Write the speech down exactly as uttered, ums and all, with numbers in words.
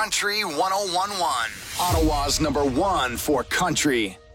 Country one oh one one. Ottawa's number one for country.